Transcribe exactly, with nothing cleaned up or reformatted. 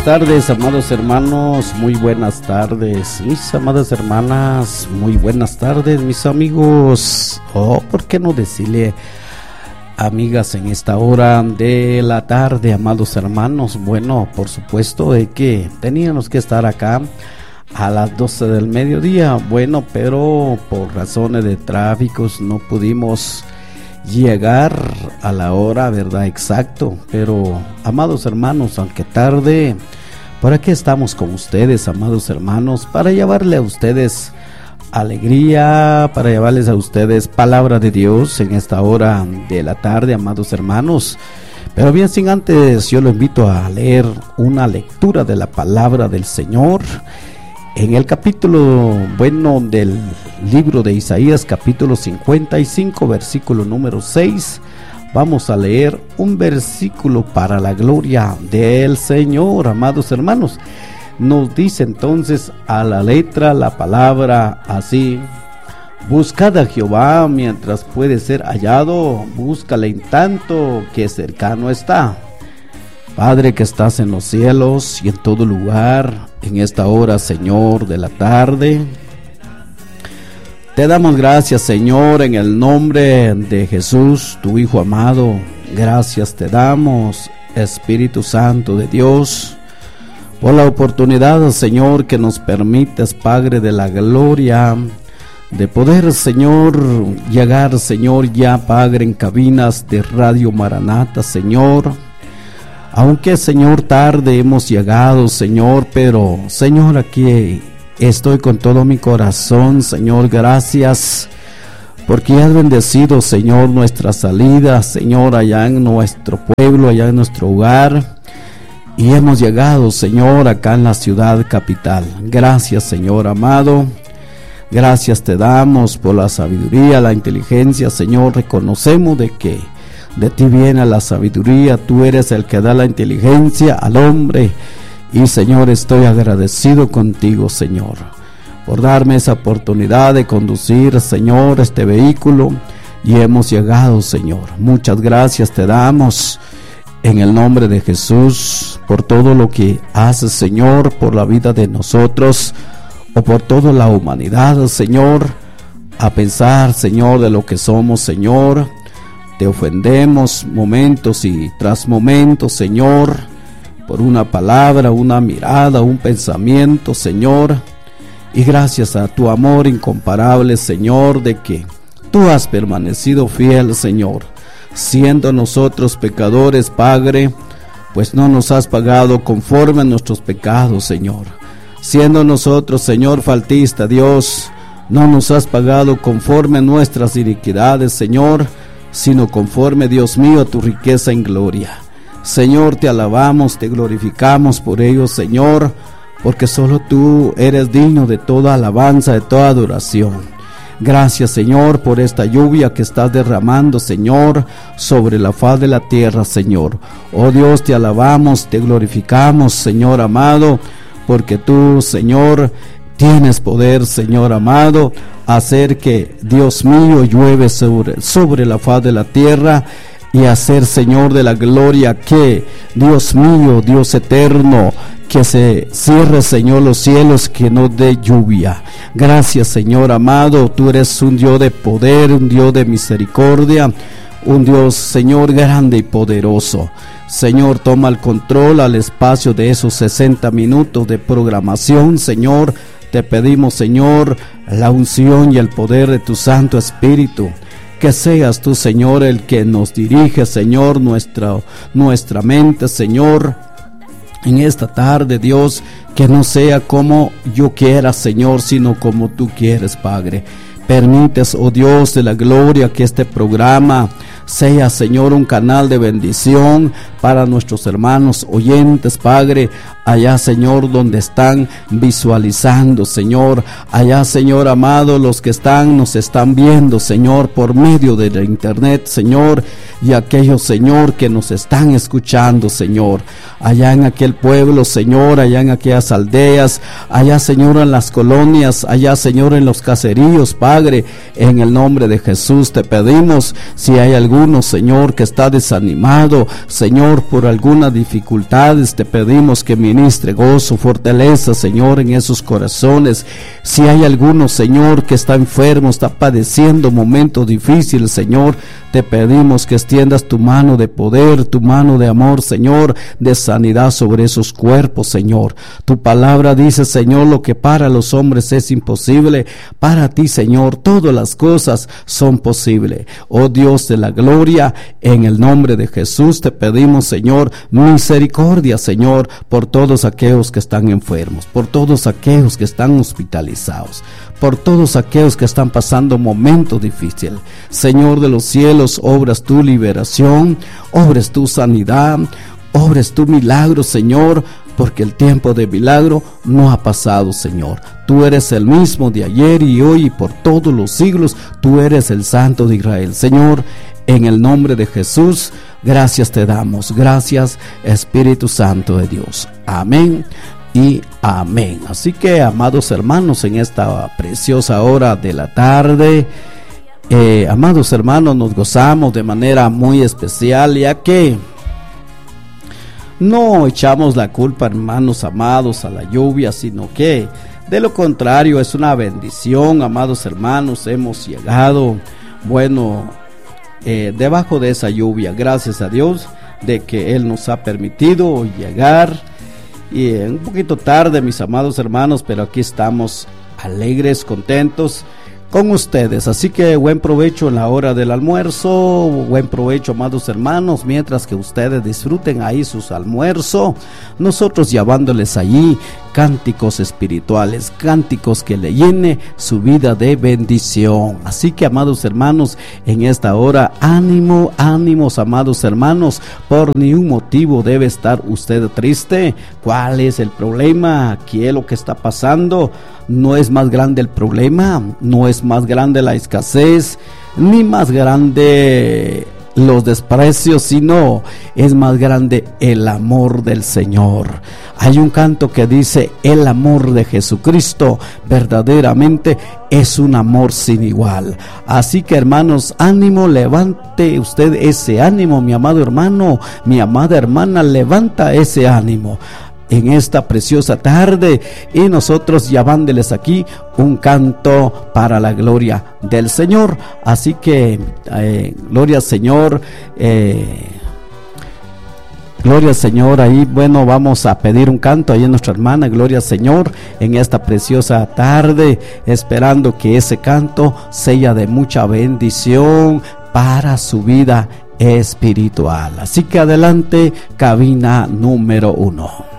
tardes, amados hermanos, muy buenas tardes, mis amadas hermanas, muy buenas tardes, mis amigos. Oh, ¿por qué no decirle amigas en esta hora de la tarde, amados hermanos? Bueno, por supuesto de que teníamos que estar acá a las doce del mediodía, bueno, pero por razones de tráficos no pudimos llegar a la hora, ¿verdad? Exacto, pero amados hermanos, aunque tarde, por aquí estamos con ustedes, amados hermanos, para llevarle a ustedes alegría, para llevarles a ustedes palabra de Dios en esta hora de la tarde, amados hermanos. Pero bien, sin antes, yo lo invito a leer una lectura de la palabra del Señor en el capítulo, bueno, del libro de Isaías, capítulo cincuenta y cinco, versículo número seis. Vamos a leer un versículo para la gloria del Señor, amados hermanos. Nos dice entonces a la letra la palabra así: buscad a Jehová mientras puede ser hallado, búscale en tanto que cercano está. Padre que estás en los cielos y en todo lugar, en esta hora, Señor, de la tarde, te damos gracias, Señor, en el nombre de Jesús, tu Hijo amado. Gracias te damos, Espíritu Santo de Dios, por la oportunidad, Señor, que nos permites, Padre de la gloria, de poder, Señor, llegar, Señor, ya, Padre, en cabinas de Radio Maranata, Señor. Aunque, Señor, tarde hemos llegado, Señor, pero, Señor, aquí estoy con todo mi corazón, Señor. Gracias porque has bendecido, Señor, nuestra salida, Señor, allá en nuestro pueblo, allá en nuestro hogar. Y hemos llegado, Señor, acá en la ciudad capital. Gracias, Señor amado. Gracias te damos por la sabiduría, la inteligencia, Señor. Reconocemos de que de ti viene la sabiduría, tú eres el que da la inteligencia al hombre. Y, Señor, estoy agradecido contigo, Señor, por darme esa oportunidad de conducir, Señor, este vehículo. Y hemos llegado, Señor. Muchas gracias te damos en el nombre de Jesús por todo lo que haces, Señor, por la vida de nosotros o por toda la humanidad, Señor. A pensar, Señor, de lo que somos, Señor, te ofendemos momentos y tras momentos, Señor, por una palabra, una mirada, un pensamiento, Señor. Y gracias a tu amor incomparable, Señor, de que tú has permanecido fiel, Señor, siendo nosotros pecadores, Padre, pues no nos has pagado conforme a nuestros pecados, Señor. Siendo nosotros, Señor, faltista, Dios, no nos has pagado conforme a nuestras iniquidades, Señor, sino conforme, Dios mío, a tu riqueza en gloria. Señor, te alabamos, te glorificamos por ello, Señor, porque solo tú eres digno de toda alabanza, de toda adoración. Gracias, Señor, por esta lluvia que estás derramando, Señor, sobre la faz de la tierra, Señor. Oh Dios, te alabamos, te glorificamos, Señor amado, porque tú, Señor, tienes poder, Señor amado, hacer que, Dios mío, llueve sobre, sobre la faz de la tierra, y hacer, Señor, de la gloria que, Dios mío, Dios eterno, que se cierre, Señor, los cielos, que no dé lluvia. Gracias, Señor amado, tú eres un Dios de poder, un Dios de misericordia, un Dios, Señor, grande y poderoso. Señor, toma el control al espacio de esos sesenta minutos de programación, Señor. Te pedimos, Señor, la unción y el poder de tu Santo Espíritu. Que seas tú, Señor, el que nos dirige, Señor, nuestra, nuestra mente, Señor, en esta tarde, Dios, que no sea como yo quiera, Señor, sino como tú quieres, Padre. Permites, oh Dios de la gloria, que este programa sea, Señor, un canal de bendición para nuestros hermanos oyentes, Padre, allá, Señor, donde están visualizando, Señor, allá, Señor amado, los que están, nos están viendo, Señor, por medio de la internet, Señor, y aquellos, Señor, que nos están escuchando, Señor, allá en aquel pueblo, Señor, allá en aquellas aldeas, allá, Señor, en las colonias, allá, Señor, en los caseríos, Padre, en el nombre de Jesús te pedimos, si hay algún alguno, Señor, que está desanimado, Señor, por algunas dificultades, te pedimos que ministre gozo, fortaleza, Señor, en esos corazones. Si hay alguno, Señor, que está enfermo, está padeciendo momentos difíciles, Señor, te pedimos que extiendas tu mano de poder, tu mano de amor, Señor, de sanidad sobre esos cuerpos, Señor. Tu palabra dice, Señor, lo que para los hombres es imposible, para ti, Señor, todas las cosas son posibles. Oh Dios de la gloria, en el nombre de Jesús te pedimos, Señor, misericordia, Señor, por todos aquellos que están enfermos, por todos aquellos que están hospitalizados, por todos aquellos que están pasando momentos difíciles. Señor de los cielos, obras tu liberación, obras tu sanidad, obras tu milagro, Señor, porque el tiempo de milagro no ha pasado, Señor. Tú eres el mismo de ayer y hoy y por todos los siglos. Tú eres el Santo de Israel, Señor. En el nombre de Jesús, gracias te damos. Gracias, Espíritu Santo de Dios. Amén y amén. Así que, amados hermanos, en esta preciosa hora de la tarde, eh, amados hermanos, nos gozamos de manera muy especial, ya que no echamos la culpa, hermanos amados, a la lluvia, sino que de lo contrario es una bendición, amados hermanos. Hemos llegado, bueno, eh, debajo de esa lluvia, gracias a Dios de que Él nos ha permitido llegar. Y un poquito tarde, mis amados hermanos, pero aquí estamos alegres, contentos con ustedes. Así que buen provecho en la hora del almuerzo, buen provecho, amados hermanos, mientras que ustedes disfruten ahí sus almuerzos, nosotros llevándoles allí cánticos espirituales, cánticos que le llene su vida de bendición. Así que, amados hermanos, en esta hora, ánimo, ánimos, amados hermanos, por ningún motivo debe estar usted triste. ¿Cuál es el problema? ¿Qué es lo que está pasando? No es más grande el problema, no es más grande la escasez, ni más grande los desprecios, sino es más grande el amor del Señor. Hay un canto que dice: el amor de Jesucristo verdaderamente es un amor sin igual. Así que, hermanos, ánimo, levante usted ese ánimo, mi amado hermano, mi amada hermana, levanta ese ánimo en esta preciosa tarde, y nosotros llevándoles aquí un canto para la gloria del Señor. Así que eh, gloria al Señor, eh, gloria al Señor. Ahí, bueno, vamos a pedir un canto ahí a nuestra hermana, gloria al Señor, en esta preciosa tarde, esperando que ese canto sea de mucha bendición para su vida espiritual. Así que adelante, cabina número uno.